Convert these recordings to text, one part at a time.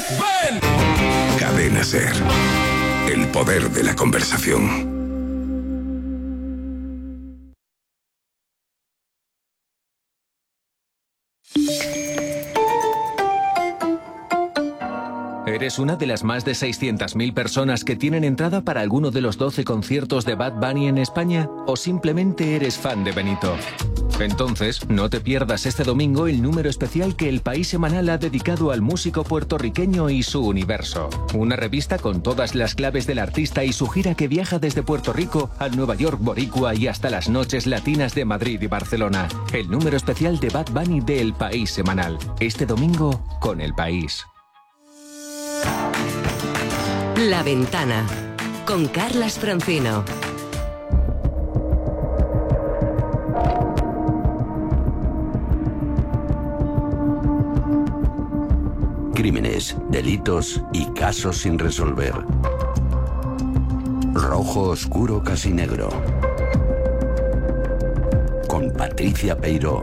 ¡Ven! Cadena SER. El poder de la conversación. ¿Eres una de las más de 600.000 personas que tienen entrada para alguno de los 12 conciertos de Bad Bunny en España? ¿O simplemente eres fan de Benito? Entonces, no te pierdas este domingo el número especial que El País Semanal ha dedicado al músico puertorriqueño y su universo. Una revista con todas las claves del artista y su gira que viaja desde Puerto Rico al Nueva York boricua y hasta las noches latinas de Madrid y Barcelona. El número especial de Bad Bunny de El País Semanal. Este domingo con El País. La Ventana, con Carlas Francino. Crímenes, delitos y casos sin resolver. Rojo oscuro casi negro. Con Patricia Peiró.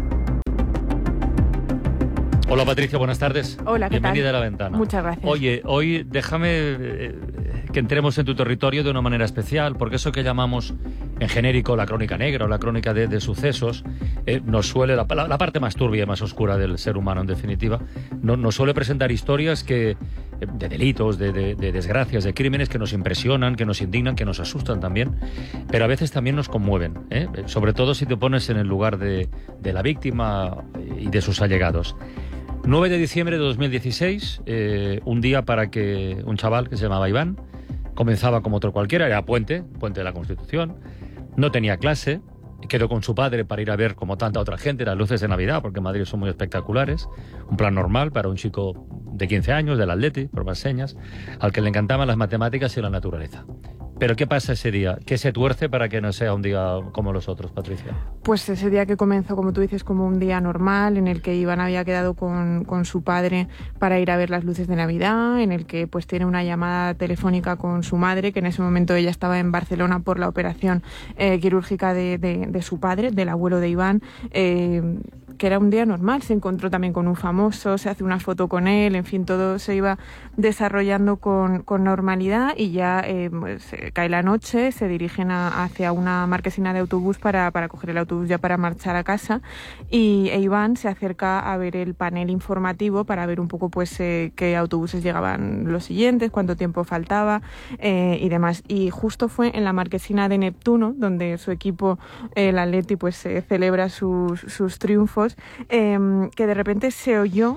Hola Patricia, buenas tardes. Hola, ¿qué Bienvenida tal? a La Ventana. Muchas gracias. Oye, hoy déjame que entremos en tu territorio de una manera especial, porque eso que llamamos en genérico la crónica negra o la crónica de sucesos, nos suele, la parte más turbia y más oscura del ser humano en definitiva, nos suele presentar historias de delitos, de desgracias, de crímenes que nos impresionan, que nos indignan, que nos asustan también, pero a veces también nos conmueven, sobre todo si te pones en el lugar de la víctima y de sus allegados. 9 de diciembre de 2016, un día para que un chaval que se llamaba Iván, comenzaba como otro cualquiera, era puente de la Constitución, no tenía clase, quedó con su padre para ir a ver, como tanta otra gente, las luces de Navidad, porque en Madrid son muy espectaculares, un plan normal para un chico de 15 años, del Atleti, por más señas, al que le encantaban las matemáticas y la naturaleza. Pero ¿qué pasa ese día? ¿Qué se tuerce para que no sea un día como los otros, Patricia? Pues ese día que comenzó, como tú dices, como un día normal, en el que Iván había quedado con su padre para ir a ver las luces de Navidad, en el que pues tiene una llamada telefónica con su madre, que en ese momento ella estaba en Barcelona por la operación quirúrgica de su padre, del abuelo de Iván, que era un día normal. Se encontró también con un famoso, se hace una foto con él, en fin, todo se iba desarrollando con normalidad y ya pues, cae la noche, se dirigen hacia una marquesina de autobús para coger el autobús ya para marchar a casa, y Iván se acerca a ver el panel informativo para ver un poco pues qué autobuses llegaban los siguientes, cuánto tiempo faltaba y demás. Y justo fue en la marquesina de Neptuno, donde su equipo, el Atleti, pues celebra sus triunfos, que de repente se oyó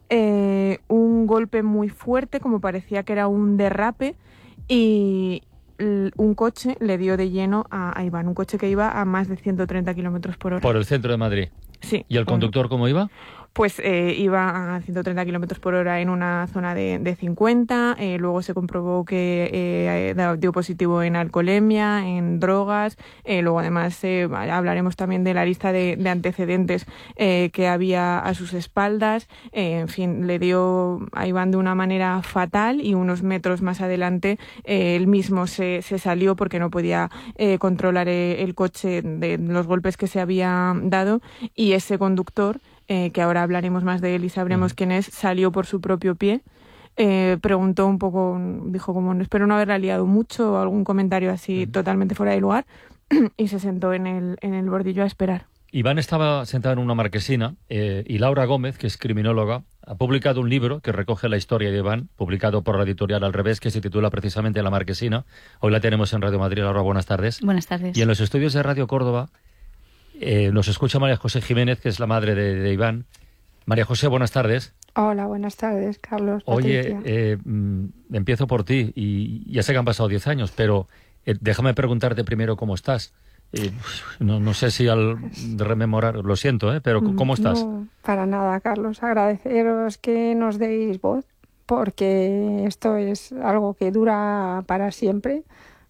un golpe muy fuerte, como parecía que era un derrape, y un coche le dio de lleno a Iván, un coche que iba a más de 130 kilómetros por hora. Por el centro de Madrid. Sí. ¿Y el conductor cómo iba? Pues iba a 130 kilómetros por hora en una zona de 50, luego se comprobó que dio positivo en alcoholemia, en drogas, luego además hablaremos también de la lista de antecedentes que había a sus espaldas, en fin, le dio a Iván de una manera fatal, y unos metros más adelante él mismo se salió porque no podía controlar el coche de los golpes que se había dado, y ese conductor, que ahora hablaremos más de él y sabremos quién es, salió por su propio pie. Preguntó un poco, dijo como espero no haberla liado mucho, o algún comentario así totalmente fuera de lugar, y se sentó en el bordillo a esperar. Iván estaba sentado en una marquesina y Laura Gómez, que es criminóloga, ha publicado un libro que recoge la historia de Iván, publicado por la editorial Al Revés, que se titula precisamente La Marquesina. Hoy la tenemos en Radio Madrid. Laura, buenas tardes. Buenas tardes. Y en los estudios de Radio Córdoba nos escucha María José Jiménez, que es la madre de Iván. María José, buenas tardes. Hola, buenas tardes, Carlos. Oye, empiezo por ti, y ya sé que han pasado 10 años, pero déjame preguntarte primero cómo estás. No sé si al rememorar, lo siento, pero ¿cómo estás? No, para nada, Carlos. Agradeceros que nos deis voz, porque esto es algo que dura para siempre.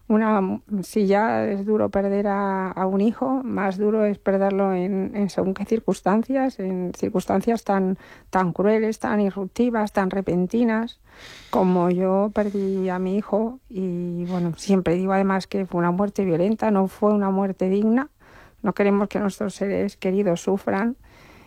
Si ya es duro perder a un hijo, más duro es perderlo en según qué circunstancias, en circunstancias tan crueles, tan irruptivas, tan repentinas, como yo perdí a mi hijo. Y bueno, siempre digo además que fue una muerte violenta, no fue una muerte digna. No queremos que nuestros seres queridos sufran.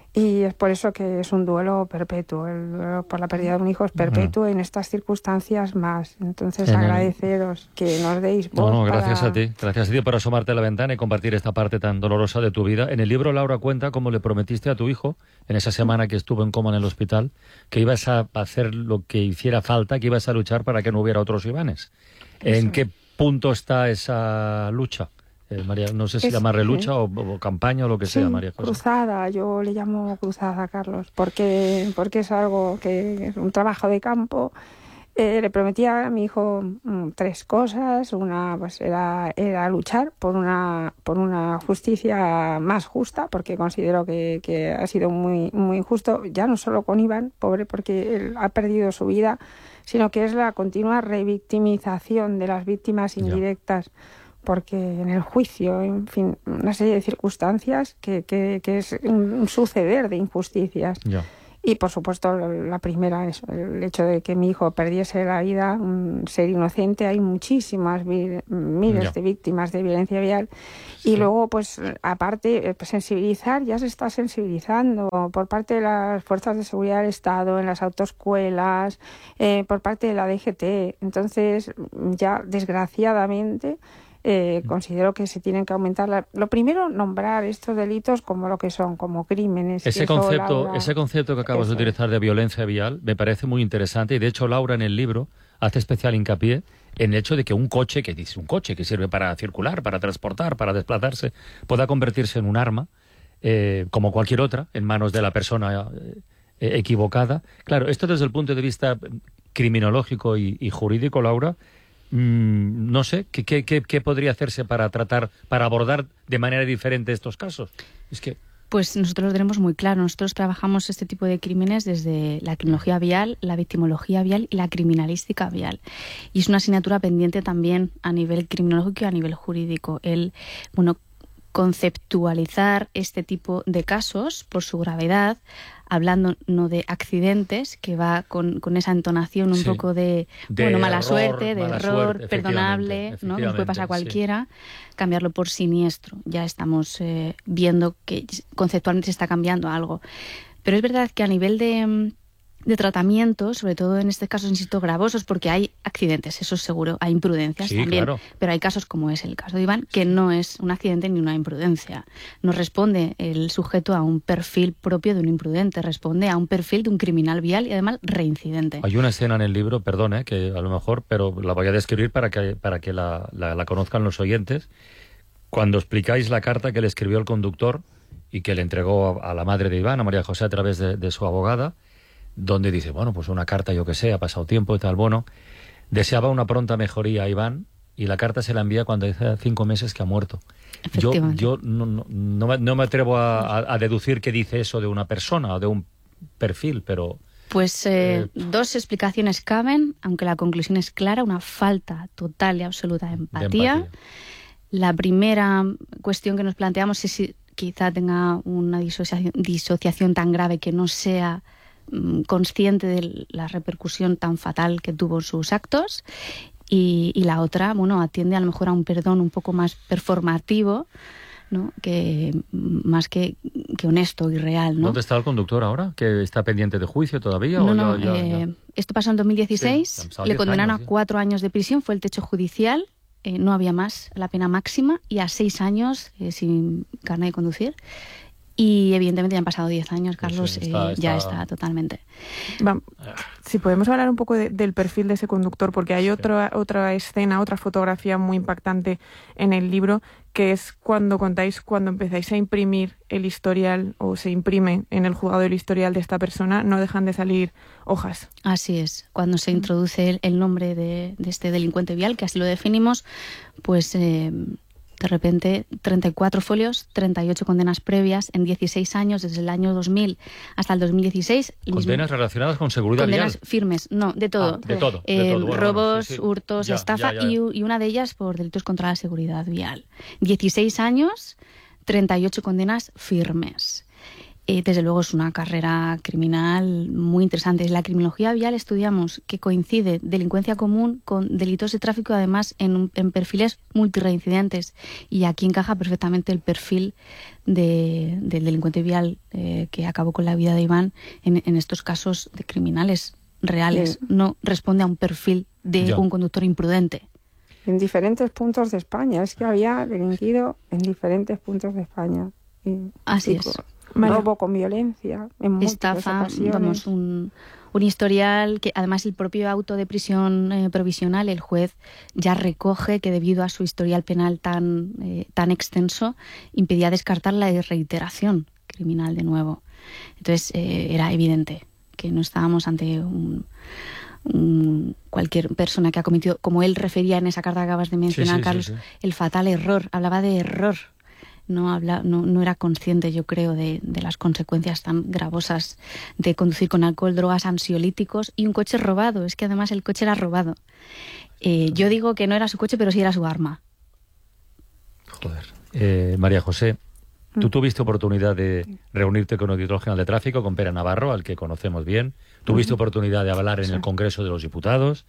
Y es por eso que es un duelo perpetuo. El duelo por la pérdida de un hijo es perpetuo en estas circunstancias más. Entonces, agradeceros que nos deis voz. Gracias a ti. Gracias a ti por asomarte a la ventana y compartir esta parte tan dolorosa de tu vida. En el libro, Laura cuenta cómo le prometiste a tu hijo, en esa semana que estuvo en coma en el hospital, que ibas a hacer lo que hiciera falta, que ibas a luchar para que no hubiera otros Ivanes. ¿En qué punto está esa lucha? María, no sé si llamarle lucha o campaña o lo que sea, María José. Cruzada, yo le llamo cruzada, Carlos, porque es algo que es un trabajo de campo. Le prometía a mi hijo 3 cosas. Una pues era luchar por una justicia más justa, porque considero que ha sido muy, muy injusto, ya no solo con Iván, pobre, porque él ha perdido su vida, sino que es la continua revictimización de las víctimas indirectas. Porque en el juicio, en fin, una serie de circunstancias que es un suceder de injusticias. Y, por supuesto, la primera es el hecho de que mi hijo perdiese la vida, un ser inocente. Hay muchísimas, miles de víctimas de violencia vial. Y luego, pues, aparte, sensibilizar, ya se está sensibilizando por parte de las fuerzas de seguridad del Estado, en las autoescuelas, por parte de la DGT. Entonces, ya, desgraciadamente, considero que se tienen que aumentar. Lo primero, nombrar estos delitos como lo que son, como crímenes. Ese concepto que acabas de utilizar de violencia vial me parece muy interesante, y de hecho Laura en el libro hace especial hincapié en el hecho de que un coche que sirve para circular, para transportar, para desplazarse, pueda convertirse en un arma, como cualquier otra, en manos de la persona equivocada. Claro, esto desde el punto de vista criminológico y jurídico, Laura, no sé, ¿qué podría hacerse para abordar de manera diferente estos casos? Pues nosotros lo tenemos muy claro. Nosotros trabajamos este tipo de crímenes desde la criminología vial, la victimología vial y la criminalística vial. Y es una asignatura pendiente también a nivel criminológico y a nivel jurídico. Conceptualizar este tipo de casos por su gravedad, hablando no de accidentes, que va con esa entonación un poco de mala suerte, de error perdonable, ¿no? Que nos puede pasar a cualquiera, cambiarlo por siniestro. Ya estamos viendo que conceptualmente se está cambiando algo. Pero es verdad que a nivel de tratamiento, sobre todo en este caso, insisto, gravosos, porque hay accidentes, eso es seguro, hay imprudencias también, claro. Pero hay casos como es el caso de Iván, que no es un accidente ni una imprudencia. No responde el sujeto a un perfil propio de un imprudente, responde a un perfil de un criminal vial y además reincidente. Hay una escena en el libro, perdón, que a lo mejor, pero la voy a describir para que la conozcan los oyentes. Cuando explicáis la carta que le escribió el conductor y que le entregó a la madre de Iván, a María José, a través de su abogada, donde dice, pues una carta, yo que sé, ha pasado tiempo y tal, deseaba una pronta mejoría a Iván, y la carta se la envía cuando hace 5 meses que ha muerto. Yo no me atrevo a deducir qué dice eso de una persona o de un perfil, pero... Pues 2 explicaciones caben, aunque la conclusión es clara: una falta total y absoluta de empatía. La primera cuestión que nos planteamos es si quizá tenga una disociación tan grave que no sea consciente de la repercusión tan fatal que tuvo sus actos, y la otra, atiende a lo mejor a un perdón un poco más performativo, ¿no? Que más que honesto y real, ¿no? ¿Dónde está el conductor ahora? ¿Que está pendiente de juicio todavía? Esto pasó en 2016, le condenaron a 4 años de prisión, fue el techo judicial, no había más, la pena máxima, y a 6 años sin carnet de conducir. Y evidentemente ya han pasado 10 años, Carlos, ya está totalmente. Si podemos hablar un poco del perfil de ese conductor, porque hay otra escena, otra fotografía muy impactante en el libro, que es cuando empezáis a imprimir el historial, o se imprime en el juzgado el historial de esta persona, no dejan de salir hojas. Así es, cuando se introduce el nombre de este delincuente vial, que así lo definimos, pues... de repente, 34 folios, 38 condenas previas en 16 años, desde el año 2000 hasta el 2016. ¿Condenas relacionadas con seguridad vial? Condenas firmes, no, de todo. De todo. Robos, hurtos, estafa. Y una de ellas por delitos contra la seguridad vial. 16 años, 38 condenas firmes. Desde luego es una carrera criminal muy interesante. En la criminología vial estudiamos que coincide delincuencia común con delitos de tráfico, además en perfiles multireincidentes. Y aquí encaja perfectamente el perfil del delincuente vial que acabó con la vida de Iván en estos casos de criminales reales. No responde a un perfil de un conductor imprudente. En diferentes puntos de España. Es que había delinquido en diferentes puntos de España. Así es. Robo con violencia, en estafa, ocasiones. Vamos, un historial que además el propio auto de prisión provisional, el juez ya recoge que debido a su historial penal tan extenso, impedía descartar la reiteración criminal de nuevo. Entonces era evidente que no estábamos ante cualquier persona que ha cometido, como él refería en esa carta que acabas de mencionar, Carlos, el fatal error. Hablaba de error. No era consciente, yo creo, de las consecuencias tan gravosas de conducir con alcohol, drogas, ansiolíticos y un coche robado. Es que además el coche era robado. Yo digo que no era su coche, pero sí era su arma. Joder. María José, tú tuviste oportunidad de reunirte con el director general de tráfico, con Pere Navarro, al que conocemos bien. Tuviste oportunidad de hablar en el Congreso de los Diputados.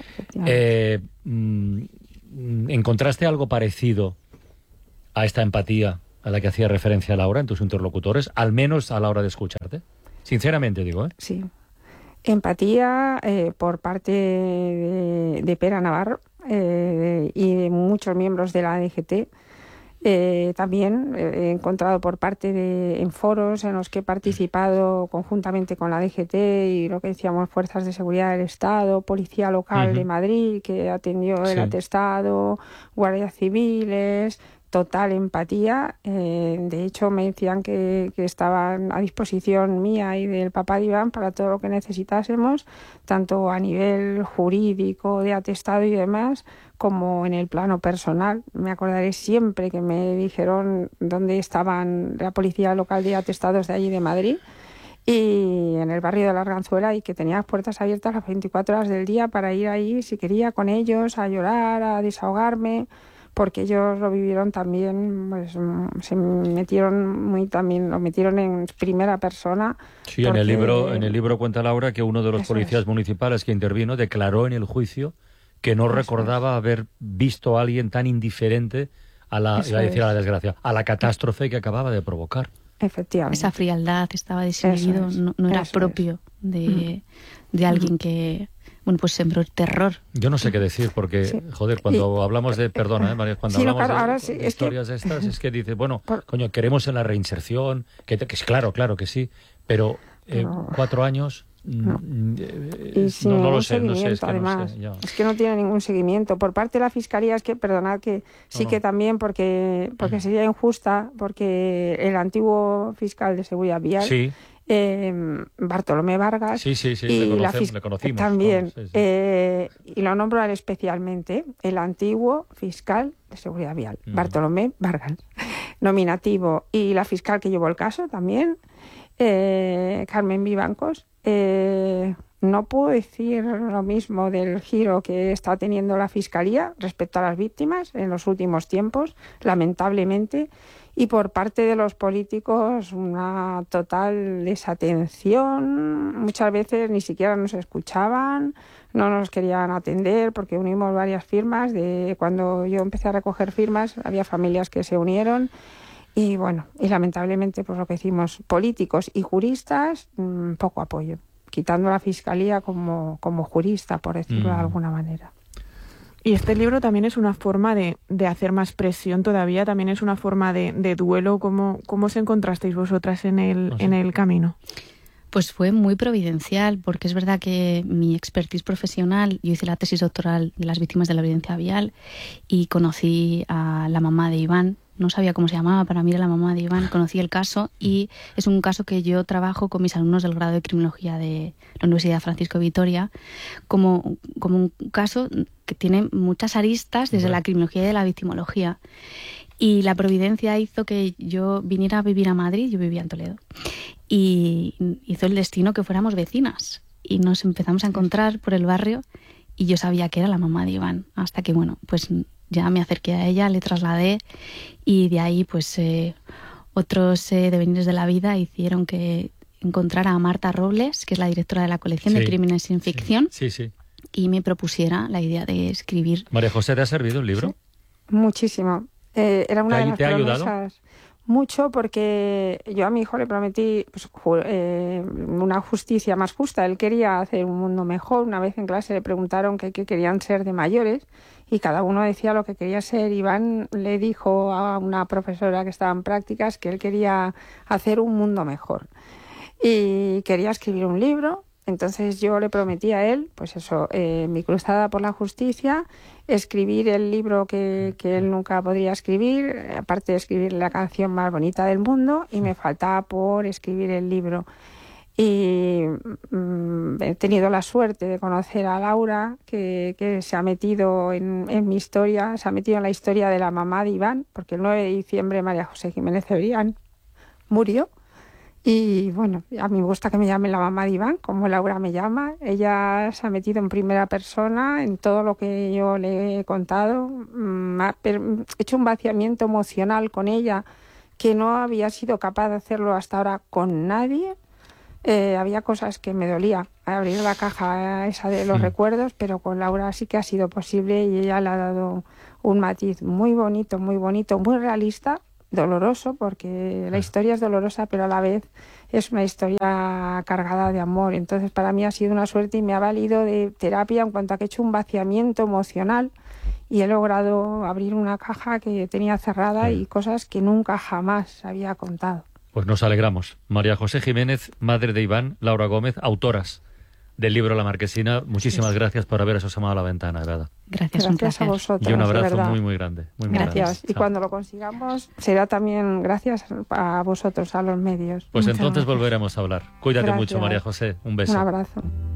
¿Encontraste algo parecido a esta empatía a la que hacía referencia Laura en tus interlocutores, al menos a la hora de escucharte? Sinceramente digo, ¿eh? Sí. Empatía por parte de Pere Navarro y de muchos miembros de la DGT. También he encontrado por parte en foros en los que he participado conjuntamente con la DGT y lo que decíamos, fuerzas de seguridad del Estado, Policía Local de Madrid, que atendió el atestado, guardias civiles. Total empatía. De hecho, me decían que estaban a disposición mía y del papá de Iván para todo lo que necesitásemos, tanto a nivel jurídico, de atestado y demás, como en el plano personal. Me acordaré siempre que me dijeron dónde estaban la policía local de atestados de allí de Madrid y en el barrio de la Arganzuela, y que tenía las puertas abiertas las 24 horas del día para ir ahí si quería con ellos, a llorar, a desahogarme, porque ellos lo vivieron también, pues se metieron lo metieron en primera persona. Sí, porque en el libro cuenta Laura que uno de los policías municipales que intervino declaró en el juicio que no recordaba haber visto a alguien tan indiferente a la desgracia, a la catástrofe que acababa de provocar. Efectivamente. Esa frialdad estaba desinhibido, no era propio de alguien que... Bueno, pues sembró el terror. Yo no sé qué decir, porque, joder, cuando hablamos de... Perdona, María, cuando hablamos de historias estas, es que dices, bueno, coño, queremos en la reinserción, que claro que sí, pero 4 años... No. Y sin ningún seguimiento, además. Es que no tiene ningún seguimiento. Por parte de la Fiscalía, es que, perdonad, que sí que también, porque sería injusta, porque el antiguo fiscal de Seguridad Vial... Sí. Bartolomé Vargas y le conocimos también y lo nombro especialmente, el antiguo fiscal de Seguridad Vial, Bartolomé Vargas, nominativo, y la fiscal que llevó el caso también, Carmen Vivancos. No puedo decir lo mismo del giro que está teniendo la Fiscalía respecto a las víctimas en los últimos tiempos, lamentablemente, y por parte de los políticos una total desatención. Muchas veces ni siquiera nos escuchaban, no nos querían atender, porque unimos varias firmas. Cuando yo empecé a recoger firmas había familias que se unieron. Y bueno, y lamentablemente, pues lo que decimos, políticos y juristas, poco apoyo, quitando a la Fiscalía como jurista, por decirlo de alguna manera. Y este libro también es una forma de hacer más presión todavía, también es una forma de duelo. ¿Cómo os encontrasteis vosotras en el camino? Pues fue muy providencial, porque es verdad que mi expertise profesional, yo hice la tesis doctoral de las víctimas de la violencia vial y conocí a la mamá de Iván. No sabía cómo se llamaba, para mí era la mamá de Iván. Conocí el caso y es un caso que yo trabajo con mis alumnos del grado de criminología de la Universidad Francisco de Vitoria como un caso que tiene muchas aristas desde la criminología y de la victimología. Y la providencia hizo que yo viniera a vivir a Madrid, yo vivía en Toledo, y hizo el destino que fuéramos vecinas. Y nos empezamos a encontrar por el barrio y yo sabía que era la mamá de Iván, hasta que, bueno, pues ya me acerqué a ella, le trasladé y de ahí pues otros devenires de la vida hicieron que encontrara a Marta Robles, que es la directora de la colección de Crímenes sin ficción, y me propusiera la idea de escribir. María José, ¿te ha servido el libro? Sí, muchísimo. Era una de las promesas. ¿Ayudado? Mucho, porque yo a mi hijo le prometí una justicia más justa. Él quería hacer un mundo mejor. Una vez en clase le preguntaron qué querían ser de mayores y cada uno decía lo que quería ser. Iván le dijo a una profesora que estaba en prácticas que él quería hacer un mundo mejor y quería escribir un libro. Entonces yo le prometí a él, pues eso, mi cruzada por la justicia, escribir el libro que él nunca podría escribir, aparte de escribir la canción más bonita del mundo, y me faltaba por escribir el libro. Y he tenido la suerte de conocer a Laura, que se ha metido en mi historia, se ha metido en la historia de la mamá de Iván, porque el 9 de diciembre María José Jiménez Cebrián murió. Y bueno, a mí me gusta que me llamen la mamá de Iván, como Laura me llama. Ella se ha metido en primera persona en todo lo que yo le he contado. He hecho un vaciamiento emocional con ella que no había sido capaz de hacerlo hasta ahora con nadie. Había cosas que me dolía abrir la caja esa de los recuerdos, pero con Laura sí que ha sido posible y ella le ha dado un matiz muy bonito, muy realista. Doloroso, porque la historia es dolorosa, pero a la vez es una historia cargada de amor. Entonces para mí ha sido una suerte y me ha valido de terapia en cuanto a que he hecho un vaciamiento emocional y he logrado abrir una caja que tenía cerrada y cosas que nunca jamás había contado. Pues nos alegramos. María José Jiménez, madre de Iván, Laura Gómez, autoras del libro La Marquesina. Muchísimas gracias por haber asomado a la ventana, de verdad. Gracias a vosotros. Y un abrazo muy grande. Gracias. Y cuando lo consigamos será también gracias a vosotros, a los medios. Pues muchas entonces gracias. Volveremos a hablar. Cuídate mucho, María José. Un beso. Un abrazo.